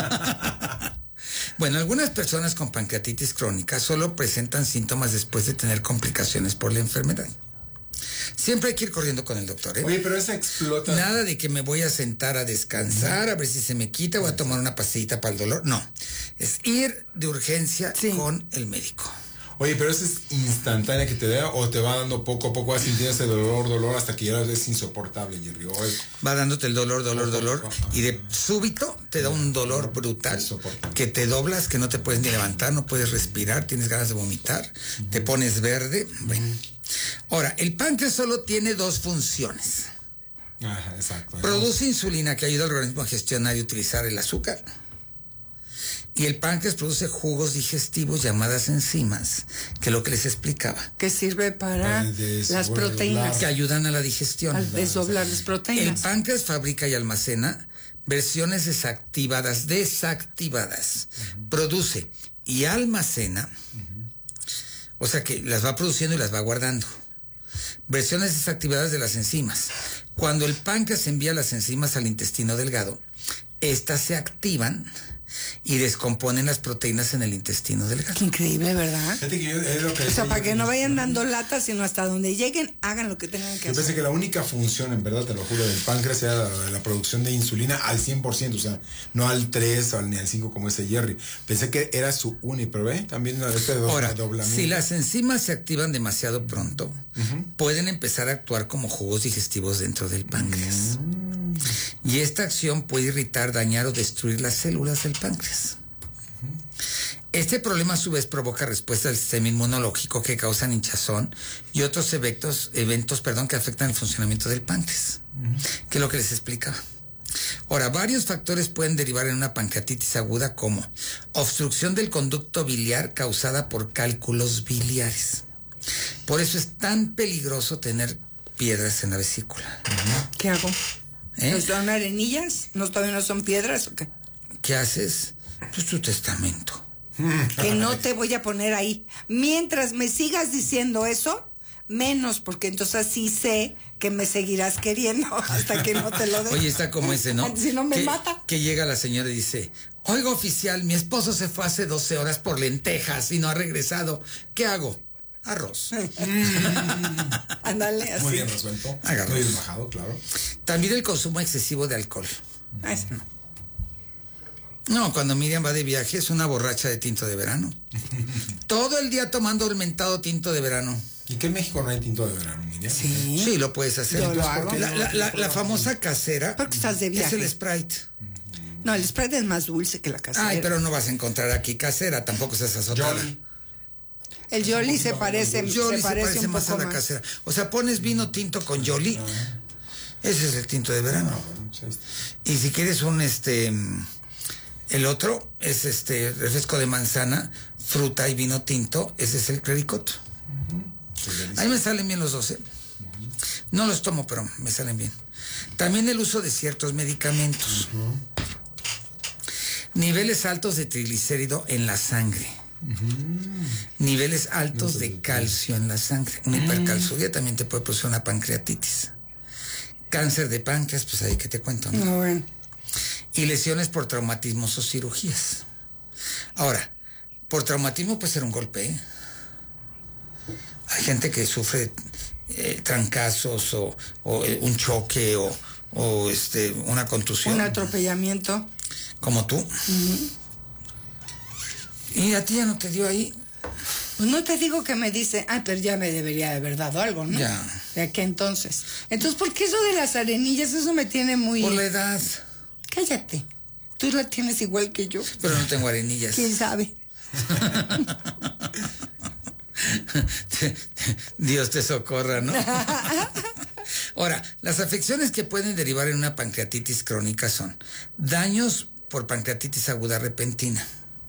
Bueno, algunas personas con pancreatitis crónica solo presentan síntomas después de tener complicaciones por la enfermedad. Siempre hay que ir corriendo con el doctor, ¿eh? Oye, pero esa explota. Nada de que me voy a sentar a descansar, a ver si se me quita, voy a tomar una pastillita para el dolor. No, es ir de urgencia sí. con el médico. Oye, pero eso es instantánea que te da o te va dando poco a poco, vas sintiendo ese dolor, dolor, hasta que ya es insoportable, Jerry. Oye. Va dándote el dolor, dolor, dolor, y de súbito te da un dolor brutal, que te doblas, que no te puedes ni levantar, no puedes respirar, tienes ganas de vomitar, uh-huh. te pones verde, bueno. Ahora, el páncreas solo tiene dos funciones. Ajá, exacto. Produce insulina que ayuda al organismo a gestionar y utilizar el azúcar. Y el páncreas produce jugos digestivos llamadas enzimas, que es lo que les explicaba. Que sirve para las proteínas. Que ayudan a la digestión. Al desdoblar las proteínas. El páncreas fabrica y almacena versiones desactivadas, desactivadas. Uh-huh. Produce y almacena, uh-huh. o sea que las va produciendo y las va guardando. Versiones desactivadas de las enzimas. Cuando el páncreas envía las enzimas al intestino delgado, estas se activan y descomponen las proteínas en el intestino delgado. Qué increíble, ¿verdad? Que yo, es lo que o sea, para que no vayan dando latas, sino hasta donde lleguen, hagan lo que tengan que yo hacer. Yo pensé que la única función, en verdad, te lo juro, del páncreas era la, la producción de insulina al cien por ciento, o sea, no al tres o ni al cinco como ese Jerry. Pensé que era su único, pero ve, también este do, Ahora, doblamiento. Si las enzimas se activan demasiado pronto, uh-huh. pueden empezar a actuar como jugos digestivos dentro del páncreas. Uh-huh. Y esta acción puede irritar, dañar o destruir las células del páncreas. Este problema a su vez provoca respuestas del sistema inmunológico que causan hinchazón y otros eventos, eventos perdón, que afectan el funcionamiento del páncreas, uh-huh. que es lo que les explicaba. Ahora, varios factores pueden derivar en una pancreatitis aguda como obstrucción del conducto biliar causada por cálculos biliares. Por eso es tan peligroso tener piedras en la vesícula. Uh-huh. ¿Qué hago? ¿Eh? ¿Nos dan arenillas? ¿No todavía no son piedras o qué? ¿Qué haces? Pues tu testamento. Que no te voy a poner ahí. Mientras me sigas diciendo eso, menos, porque entonces sí sé que me seguirás queriendo hasta que no te lo dé. Oye, está como ese, ¿no? Si no me que, mata. Que llega la señora y dice, oiga, oficial, mi esposo se fue hace doce horas por lentejas y no ha regresado. ¿Qué hago? Arroz. Ándale, así. Muy bien resuelto. Haga muy bien bajado, claro. También el consumo excesivo de alcohol. No, cuando Miriam va de viaje es una borracha de tinto de verano. Todo el día tomando el mentado tinto de verano. ¿Y que en México no hay tinto de verano, Miriam? Sí, sí lo puedes hacer. Yo lo hago. La, la, la, la famosa casera. Porque estás de viaje. Es el Sprite. No, el Sprite es más dulce que la casera. Ay, pero no vas a encontrar aquí casera, tampoco es esa azotada. El Jolly se parece, Jolly se parece, se parece un más poco a la más. casera. O sea, pones vino tinto con Jolly. Ah. Ese es el tinto de verano. Ah, bueno, sí. Y si quieres un este el otro es este refresco de manzana, fruta y vino tinto, ese es el Clericot. Uh-huh. Ahí me salen bien los dos, ¿eh? Uh-huh. No los tomo, pero me salen bien. También el uso de ciertos medicamentos. Uh-huh. Niveles altos de triglicérido en la sangre. Uh-huh. Niveles altos no de calcio en la sangre. Una uh-huh. hipercalciuria también te puede producir una pancreatitis. Cáncer de páncreas, pues ahí que te cuento, ¿no? No, bueno. Y lesiones por traumatismos o cirugías. Ahora, por traumatismo puede ser un golpe, ¿eh? Hay gente que sufre eh, trancazos o, o eh, un choque o, o este, una contusión. Un atropellamiento. Como tú. Uh-huh. Y a ti ya no te dio ahí. Pues no te digo que me dice, ay, pero ya me debería de haber dado algo, ¿no? Ya. ¿De qué entonces? Entonces, ¿por qué eso de las arenillas? Eso me tiene muy... Por la edad. Cállate. Tú la tienes igual que yo. Pero no tengo arenillas. ¿Quién sabe? Dios te socorra, ¿no? Ahora, las afecciones que pueden derivar en una pancreatitis crónica son daños por pancreatitis aguda repentina.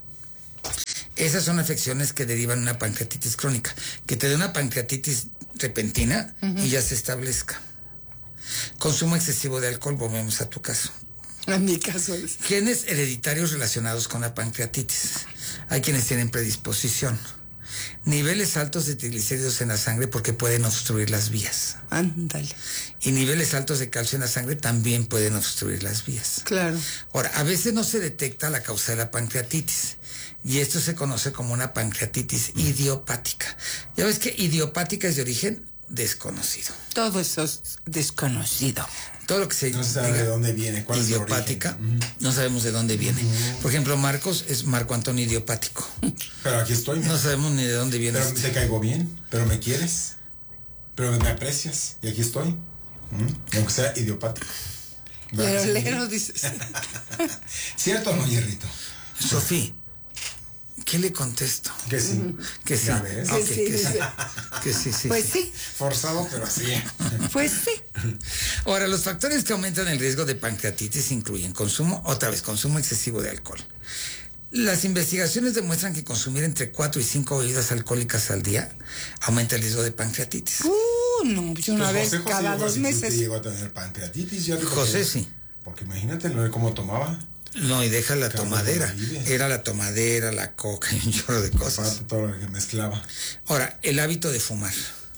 Esas son afecciones que derivan en una pancreatitis crónica. Que te dé una pancreatitis repentina uh-huh. y ya se establezca. Consumo excesivo de alcohol, volvemos a tu caso. En mi caso es... Genes hereditarios relacionados con la pancreatitis. Hay quienes tienen predisposición. Niveles altos de triglicéridos en la sangre porque pueden obstruir las vías. Ándale. Y niveles altos de calcio en la sangre también pueden obstruir las vías. Claro. Ahora, a veces no se detecta la causa de la pancreatitis. Y esto se conoce como una pancreatitis idiopática. Ya ves que idiopática es de origen desconocido. Todo eso es desconocido. Todo lo que se no se sabe de dónde viene, cuál idiopática, es el origen. No sabemos de dónde viene. Uh-huh. Por ejemplo, Marcos es Marco Antonio idiopático. Pero aquí estoy. No sabemos ni de dónde viene. Pero este. te caigo bien, pero me quieres, pero me aprecias y aquí estoy. ¿Mm? Aunque sea idiopático. Pero lero dices. ¿Cierto o no, Hierrito? Sofía, ¿qué le contesto? Que sí. Uh-huh. Que sí. Ya ves. Okay, sí, que, sí. sí. que sí, sí. Pues sí. sí. Forzado, pero así. Pues sí. Ahora, los factores que aumentan el riesgo de pancreatitis incluyen consumo, otra vez, consumo excesivo de alcohol. Las investigaciones demuestran que consumir entre cuatro y cinco bebidas alcohólicas al día aumenta el riesgo de pancreatitis. Uh, no, yo una pues vez José, cada José, dos si meses. llegó a tener pancreatitis. Ya José porque, sí. Porque imagínate ¿no? cómo tomaba. No, y deja la tomadera. Era la tomadera, la coca y un chorro de cosas. Aparte todo lo que mezclaba. Ahora, el hábito de fumar.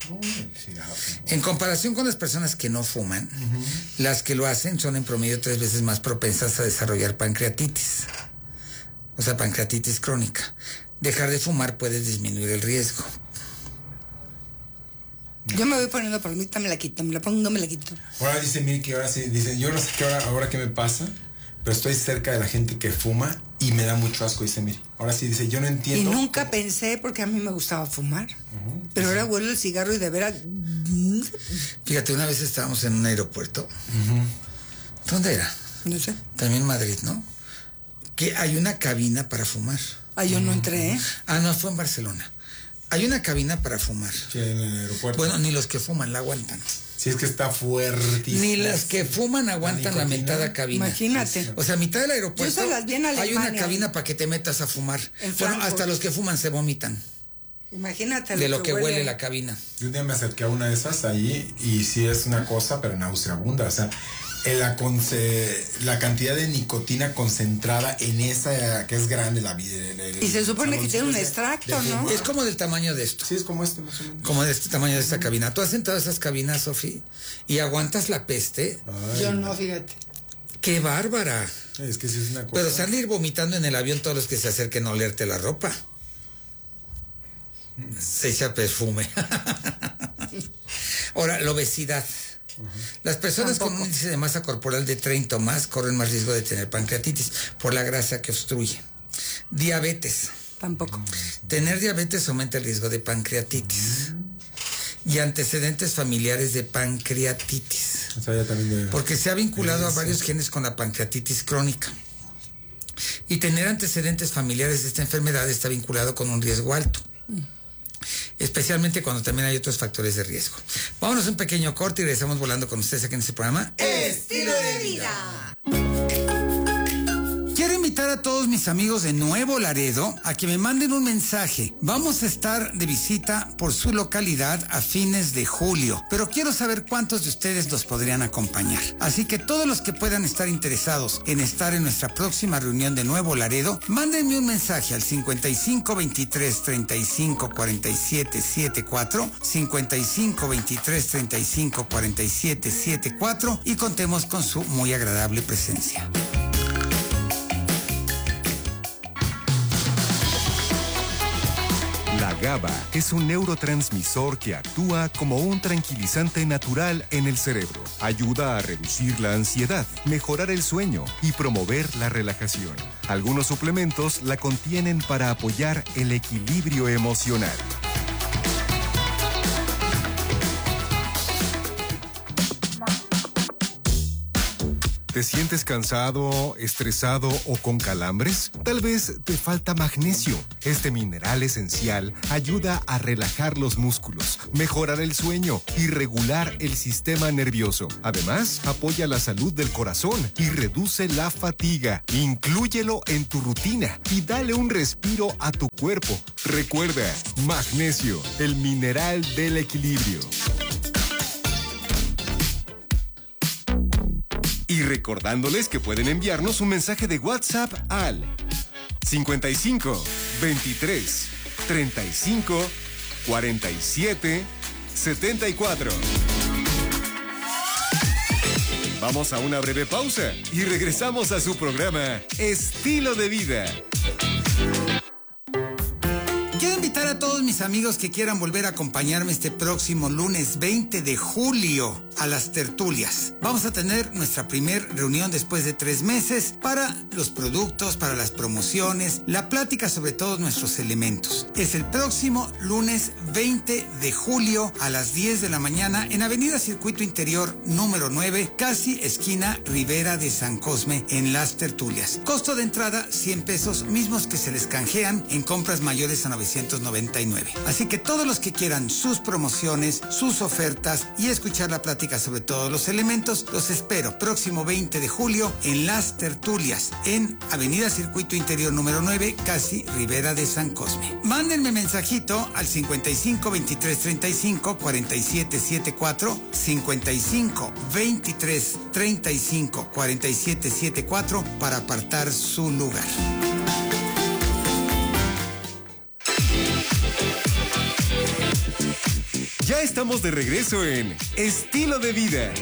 En comparación con las personas que no fuman, uh-huh. las que lo hacen son en promedio tres veces más propensas a desarrollar pancreatitis. O sea, pancreatitis crónica. Dejar de fumar puede disminuir el riesgo. Yo me voy poniendo palmita, me la quito, me la pongo, me la quito. Ahora dice Miri que ahora sí, dice, yo no sé qué ahora, ahora qué me pasa, pero estoy cerca de la gente que fuma y me da mucho asco, dice Miri. Ahora sí dice, yo no entiendo. Y nunca cómo... pensé porque a mí me gustaba fumar. Uh-huh. Pero ahora huelo el cigarro y de veras... Fíjate, una vez estábamos en un aeropuerto. Uh-huh. ¿Dónde era? No sé. También en Madrid, ¿no? Que hay una cabina para fumar. Ah, yo no entré, ¿eh? Ah, no, fue en Barcelona. Hay una cabina para fumar. Sí, en el aeropuerto. Bueno, ni los que fuman la aguantan. Sí, es que está fuertísimo. Ni las que fuman aguantan la, la mentada cabina. Imagínate. O sea, a mitad del aeropuerto yo se las vi en Alemania, hay una cabina para que te metas a fumar. En bueno, Frankfurt. Hasta los que fuman se vomitan. Imagínate. De lo que, que huele. huele la cabina. Yo un día me acerqué a una de esas ahí y sí es una cosa, pero nauseabunda. O sea, la, conce, la cantidad de nicotina concentrada en esa que es grande la vida. Y se supone que tiene un extracto, ¿no? Es como del tamaño de esto. Sí, es como este más o menos. Como de este tamaño de esta uh-huh. cabina. ¿Tú has entrado a esas cabinas, Sofía? ¿Y aguantas la peste? Ay, yo no, fíjate. ¡Qué bárbara! Es que sí es una cosa. Pero se han de ir vomitando en el avión todos los que se acerquen a olerte la ropa. Se echa perfume. Ahora, la obesidad. Uh-huh. Las personas Tampoco. con un índice de masa corporal de treinta o más corren más riesgo de tener pancreatitis por la grasa que obstruye. Diabetes. Tampoco. Tener diabetes aumenta el riesgo de pancreatitis. Uh-huh. Y antecedentes familiares de pancreatitis. O sea, ya también de... Porque se ha vinculado a varios genes con la pancreatitis crónica. Y tener antecedentes familiares de esta enfermedad está vinculado con un riesgo alto. Uh-huh. Especialmente cuando también hay otros factores de riesgo. Vámonos a un pequeño corte y regresamos volando con ustedes aquí en este programa Estilo de Vida. Quiero invitar a todos mis amigos de Nuevo Laredo a que me manden un mensaje. Vamos a estar de visita por su localidad a fines de julio, pero quiero saber cuántos de ustedes nos podrían acompañar. Así que todos los que puedan estar interesados en estar en nuestra próxima reunión de Nuevo Laredo, mándenme un mensaje al cincuenta y cinco veintitrés treinta y cinco cuarenta y siete setenta y cuatro, cincuenta y cinco veintitrés treinta y cinco cuarenta y siete setenta y cuatro y contemos con su muy agradable presencia. La GABA es un neurotransmisor que actúa como un tranquilizante natural en el cerebro. Ayuda a reducir la ansiedad, mejorar el sueño y promover la relajación. Algunos suplementos la contienen para apoyar el equilibrio emocional. ¿Te sientes cansado, estresado o con calambres? Tal vez te falta magnesio. Este mineral esencial ayuda a relajar los músculos, mejorar el sueño y regular el sistema nervioso. Además, apoya la salud del corazón y reduce la fatiga. Inclúyelo en tu rutina y dale un respiro a tu cuerpo. Recuerda, magnesio, el mineral del equilibrio. Y recordándoles que pueden enviarnos un mensaje de WhatsApp al cincuenta y cinco veintitrés treinta y cinco cuarenta y siete setenta y cuatro. Vamos a una breve pausa y regresamos a su programa Estilo de Vida. Quiero invitar a todos mis amigos que quieran volver a acompañarme este próximo lunes veinte de julio a las tertulias. Vamos a tener nuestra primer reunión después de tres meses para los productos, para las promociones, la plática sobre todos nuestros elementos. Es el próximo lunes veinte de julio a las diez de la mañana en Avenida Circuito Interior número nueve, casi esquina Rivera de San Cosme, en las tertulias. Costo de entrada cien pesos, mismos que se les canjean en compras mayores a novecientos noventa y nueve. Así que todos los que quieran sus promociones, sus ofertas y escuchar la plática sobre todos los elementos, los espero próximo veinte de julio en las tertulias en Avenida Circuito Interior número nueve, casi Rivera de San Cosme. Mándenme mensajito al cincuenta y cinco veintitrés treinta y cinco cuarenta y siete setenta y cuatro, cincuenta y cinco veintitrés treinta y cinco cuarenta y siete setenta y cuatro para apartar su lugar. Ya estamos de regreso en Estilo de Vida.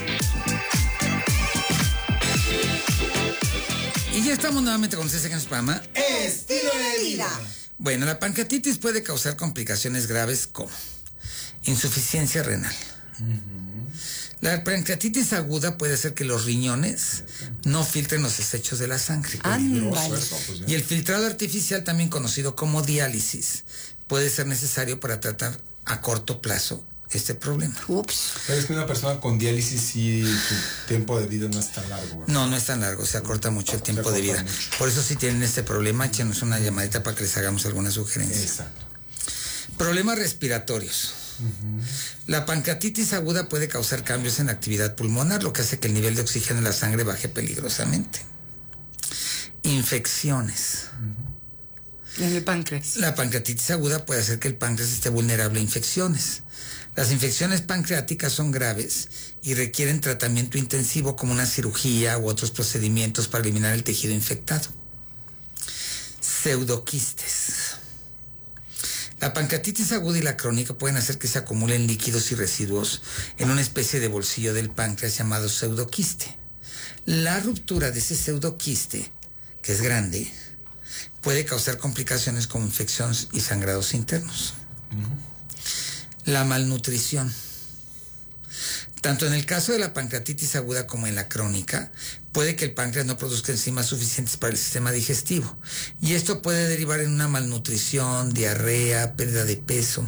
Y ya estamos nuevamente con ustedes en nuestro programa Estilo de Vida. Bueno, la pancreatitis puede causar complicaciones graves como insuficiencia renal. Uh-huh. La pancreatitis aguda puede hacer que los riñones no filtren los desechos de la sangre. Y el filtrado artificial, también conocido como diálisis, puede ser necesario para tratar a corto plazo este problema. Ups. Pero es que una persona con diálisis sí su tiempo de vida no es tan largo, ¿verdad? No, no es tan largo, se acorta mucho el tiempo de vida. Mucho. Por eso si tienen este problema, échenos una llamadita para que les hagamos algunas sugerencias. Exacto. Problemas respiratorios. Uh-huh. La pancreatitis aguda puede causar cambios en la actividad pulmonar, lo que hace que el nivel de oxígeno en la sangre baje peligrosamente. Infecciones. Uh-huh. En el páncreas. La pancreatitis aguda puede hacer que el páncreas esté vulnerable a infecciones. Las infecciones pancreáticas son graves y requieren tratamiento intensivo como una cirugía u otros procedimientos para eliminar el tejido infectado. Pseudoquistes. La pancreatitis aguda y la crónica pueden hacer que se acumulen líquidos y residuos en una especie de bolsillo del páncreas llamado pseudoquiste. La ruptura de ese pseudoquiste, que es grande, puede causar complicaciones como infecciones y sangrados internos. Uh-huh. La malnutrición. Tanto en el caso de la pancreatitis aguda como en la crónica, puede que el páncreas no produzca enzimas suficientes para el sistema digestivo. Y esto puede derivar en una malnutrición, diarrea, pérdida de peso.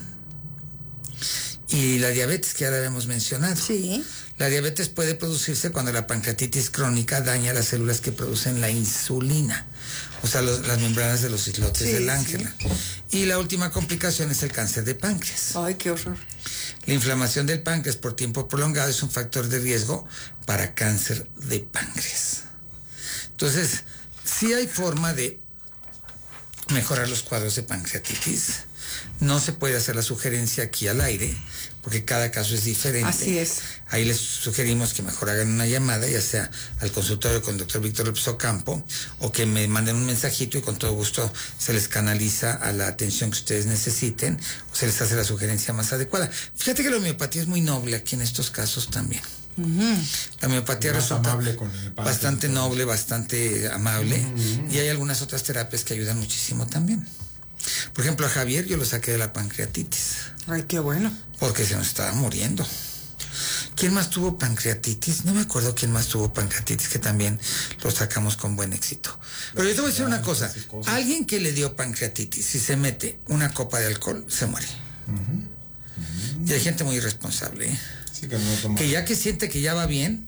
Y la diabetes, que ya la habíamos mencionado. Sí. La diabetes puede producirse cuando la pancreatitis crónica daña las células que producen la insulina, o sea, los, las membranas de los islotes sí, del ángela. Sí. Y la última complicación es el cáncer de páncreas. Ay, qué horror. La inflamación del páncreas por tiempo prolongado es un factor de riesgo para cáncer de páncreas. Entonces, sí hay forma de mejorar los cuadros de pancreatitis. No se puede hacer la sugerencia aquí al aire, porque cada caso es diferente. Así es. Ahí les sugerimos que mejor hagan una llamada, ya sea al consultorio con el doctor Víctor López Ocampo, o que me manden un mensajito y con todo gusto se les canaliza a la atención que ustedes necesiten, o se les hace la sugerencia más adecuada. Fíjate que la homeopatía es muy noble aquí en estos casos también. Uh-huh. La homeopatía más resulta amable con el bastante noble, bastante amable, uh-huh. Y hay algunas otras terapias que ayudan muchísimo también. Por ejemplo, a Javier yo lo saqué de la pancreatitis. Ay, qué bueno. Porque se nos estaba muriendo. ¿Quién más tuvo pancreatitis? No me acuerdo quién más tuvo pancreatitis, que también lo sacamos con buen éxito. Pero yo te voy a decir una cosa. Alguien que le dio pancreatitis, si se mete una copa de alcohol, se muere. Uh-huh. Uh-huh. Y hay gente muy irresponsable, ¿eh? Sí, que, no toma. Que ya que siente que ya va bien,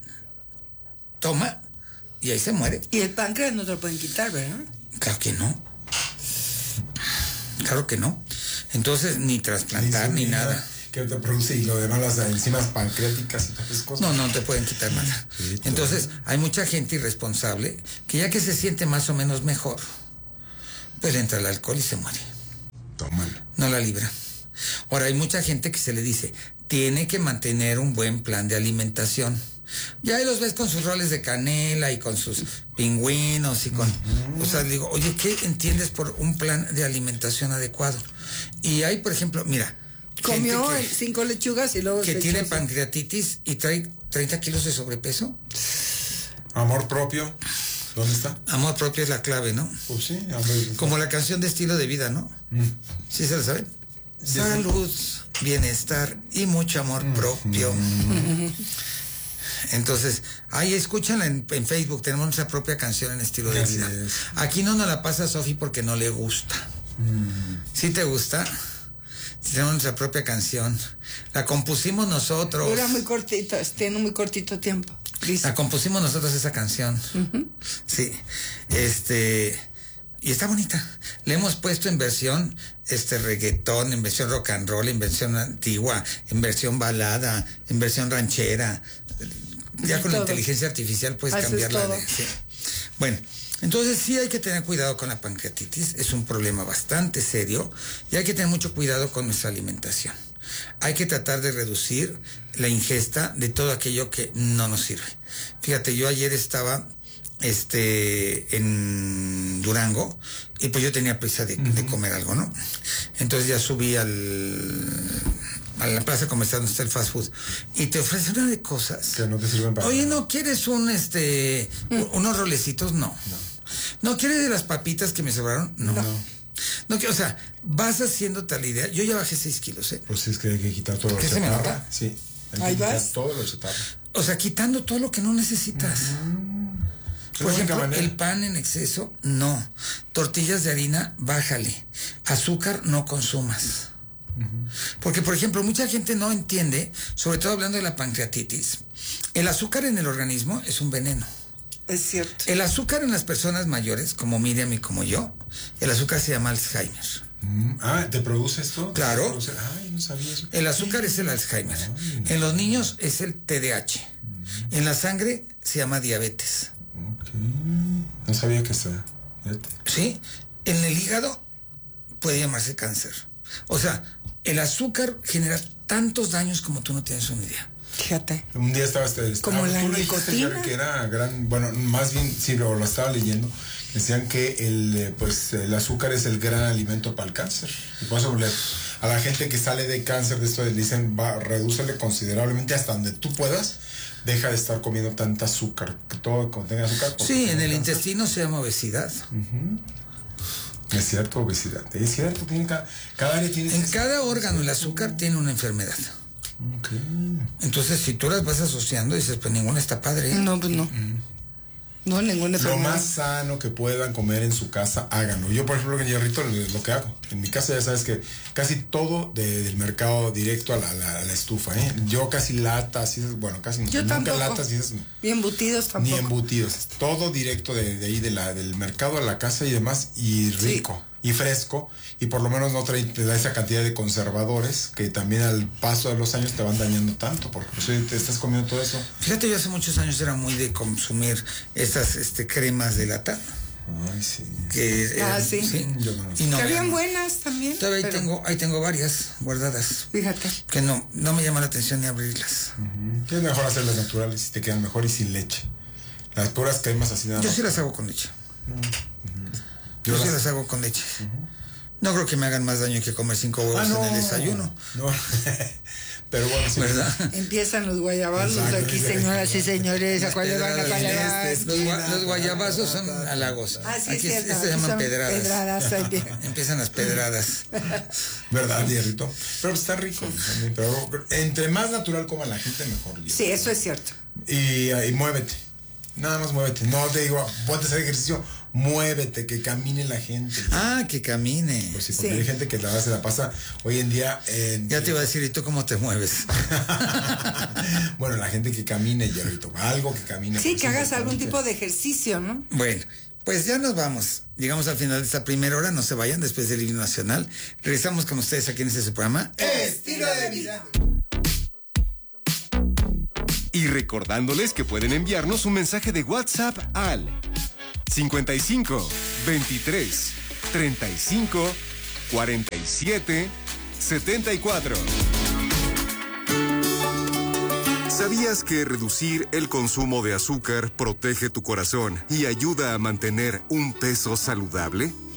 toma y ahí se muere. Y el páncreas no te lo pueden quitar, ¿verdad? Claro que no. Claro que no. Entonces, ni trasplantar, ni nada. Que te produce y lo demás, las enzimas pancreáticas y todas esas cosas. No, no te pueden quitar nada. Sí, entonces, hay mucha gente irresponsable que ya que se siente más o menos mejor, pues le entra el alcohol y se muere. Tómalo. No la libra. Ahora, hay mucha gente que se le dice, tiene que mantener un buen plan de alimentación. Ya ahí los ves con sus roles de canela y con sus pingüinos y con... Uh-huh. O sea, digo, oye, ¿qué entiendes por un plan de alimentación adecuado? Y hay, por ejemplo, mira... Comió que, cinco lechugas y luego... Que tiene pancreatitis y trae treinta kilos de sobrepeso. Amor propio. ¿Dónde está? Amor propio es la clave, ¿no? Pues sí. Amor... Como la canción de Estilo de Vida, ¿no? Mm. ¿Sí se la saben? Salud, bienestar y mucho amor mm. propio. Mm. Entonces, ahí escúchanla en, en Facebook, tenemos nuestra propia canción en Estilo de Vida. Es. Aquí no nos la pasa Sofi porque no le gusta. Mm. ¿Sí te gusta? Tenemos nuestra propia canción. La compusimos nosotros. Dura muy cortito, tiene muy cortito tiempo. Listo. La compusimos nosotros esa canción. Uh-huh. Sí. Este... Y está bonita. Le hemos puesto en versión este reggaetón, en versión rock and roll, en versión antigua, en versión balada, en versión ranchera. Ya con la inteligencia artificial puedes Haces cambiarla. De, sí. Bueno, entonces sí hay que tener cuidado con la pancreatitis. Es un problema bastante serio y hay que tener mucho cuidado con nuestra alimentación. Hay que tratar de reducir la ingesta de todo aquello que no nos sirve. Fíjate, yo ayer estaba... este en Durango y pues yo tenía prisa de, uh-huh. de comer algo, ¿no? Entonces ya subí al a la plaza comercial donde está el fast food y te ofrecen una de cosas que no te sirven para oye, nada. ¿no quieres un este uh-huh. unos rolecitos? No. no ¿No quieres de las papitas que me sobraron? No, no. No, o sea, vas haciendo tal idea. Yo ya bajé seis kilos, ¿eh? Pues es que hay que quitar todo lo que se me nota. Sí, hay que Ahí quitar vas. todo lo chatarra. O sea, quitando todo lo que no necesitas. Uh-huh. Por ejemplo, el pan en exceso, no. Tortillas de harina, bájale. Azúcar, no consumas. Uh-huh. Porque, por ejemplo, mucha gente no entiende, sobre todo hablando de la pancreatitis, el azúcar en el organismo es un veneno. Es cierto. El azúcar en las personas mayores, como Miriam y como yo, el azúcar se llama Alzheimer. Mm, ah, ¿te produce esto? Claro. Produce? Ay, no sabía eso. El azúcar es el Alzheimer. Ay, en los niños es el T D A H. Uh-huh. En la sangre se llama diabetes. Okay. No sabía que está. Sí, en el hígado puede llamarse cáncer. O sea, el azúcar genera tantos daños como tú no tienes una idea. Fíjate. Un día estaba este, como la nicotina que era gran, bueno, más bien sí lo, lo estaba leyendo. Decían que el pues el azúcar es el gran alimento para el cáncer. Y por eso le, a la gente que sale de cáncer de esto le dicen va, redúcele considerablemente hasta donde tú puedas. Deja de estar comiendo tanta azúcar, que todo contenga azúcar. Sí, en el cáncer. Intestino se llama obesidad. Uh-huh. Es cierto, obesidad. Es cierto, tiene cada, cada área tiene... En cada órgano el azúcar tiene una enfermedad. Okay. Entonces, si tú las vas asociando, dices, pues ninguna está padre. No, pues no. Uh-huh. No, ninguna enfermedad. Lo más sano que puedan comer en su casa, háganlo. Yo, por ejemplo, en Hierrito, lo que hago. En mi casa ya sabes que casi todo de, del mercado directo a la, la, a la estufa, ¿eh? Yo casi latas, y bueno, casi Yo nunca tampoco. latas y esas no. Ni embutidos tampoco. Ni embutidos. Todo directo de, de ahí, de la, del mercado a la casa y demás, y rico. Sí. Y fresco, y por lo menos no trae te da esa cantidad de conservadores que también al paso de los años te van dañando tanto, porque pues, te estás comiendo todo eso. Fíjate, yo hace muchos años era muy de consumir esas este, cremas de lata. Ay, sí. Que, Ah, eh, sí. Y no que me habían llaman. buenas también. Todavía ahí, pero- tengo, ahí tengo varias guardadas. Fíjate. Que no, no me llama la atención ni abrirlas. Uh-huh. Es mejor hacerlas naturales y te quedan mejor y sin leche. Las puras cremas así nada Yo más. sí las hago con leche. Uh-huh. Yo, Yo sí las- las hago con leche. No creo que me hagan más daño que comer cinco huevos Ah, no. en el desayuno. No. Pero bueno, sí. ¿Verdad? Empiezan los guayabazos Exacto. aquí, señoras y señores. ¿A cuál le van a Pedradas, cuál Los, gua- los guayabazos son halagos. Ah, sí, Aquí es es- cierto. se llaman Son pedradas. pedradas, ahí bien. Empiezan las pedradas. ¿Verdad, Dierrito? Pero está rico. también, Pero, pero entre más natural coma la gente, mejor. Dierrito. Sí, eso es cierto. Y, y muévete. Nada más muévete. No te digo, ponte a hacer ejercicio. Muévete, que camine la gente. Ah, que camine. Pues sí, porque Sí. hay gente que la verdad se la pasa hoy en día. En, Ya te iba a decir, ¿y tú cómo te mueves? Bueno, la gente que camine, Dierrito. Algo que camine. Sí, pues, que es hagas algún importante. tipo de ejercicio, ¿no? Bueno, pues ya nos vamos. Llegamos al final de esta primera hora. No se vayan después del himno nacional. Regresamos con ustedes aquí en este su programa. Estilo de vida. Y recordándoles que pueden enviarnos un mensaje de WhatsApp al cincuenta y cinco, veintitrés, treinta y cinco, cuarenta y siete, setenta y cuatro. ¿Sabías que reducir el consumo de azúcar protege tu corazón y ayuda a mantener un peso saludable?